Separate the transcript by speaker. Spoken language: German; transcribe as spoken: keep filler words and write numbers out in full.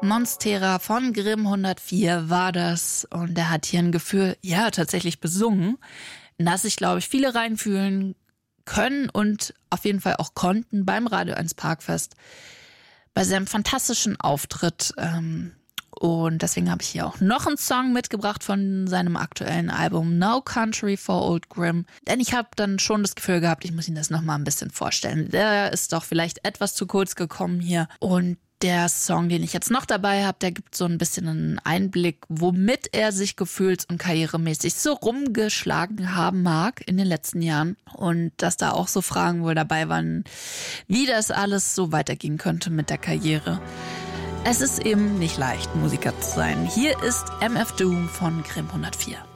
Speaker 1: Monstera von Grimm hundertvier war das. Und er hat hier ein Gefühl, ja, tatsächlich besungen, in das sich, glaube ich, viele reinfühlen können und auf jeden Fall auch konnten beim Radio eins Parkfest. Bei seinem fantastischen Auftritt. Ähm, und deswegen habe ich hier auch noch einen Song mitgebracht von seinem aktuellen Album No Country for Old Grimm. Denn ich habe dann schon das Gefühl gehabt, ich muss Ihnen das nochmal ein bisschen vorstellen. Der ist doch vielleicht etwas zu kurz gekommen hier. Und der Song, den ich jetzt noch dabei habe, der gibt so ein bisschen einen Einblick, womit er sich gefühls- und karrieremäßig so rumgeschlagen haben mag in den letzten Jahren. Und dass da auch so Fragen wohl dabei waren, wie das alles so weitergehen könnte mit der Karriere. Es ist eben nicht leicht, Musiker zu sein. Hier ist M F Doom von Grimm hundertvier.